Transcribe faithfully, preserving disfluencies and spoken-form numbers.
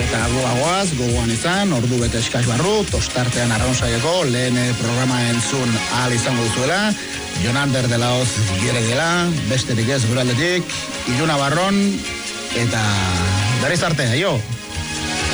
Eta goagoaz, gogoan izan, ordu bete eskaz barru, tostartean arraunsaieko lehen programa entzun ahal izango duzuela, Jonander de la Hoz gire gela, besterik ez gure aldetik, Iluna Barron, eta berriz arte, aio!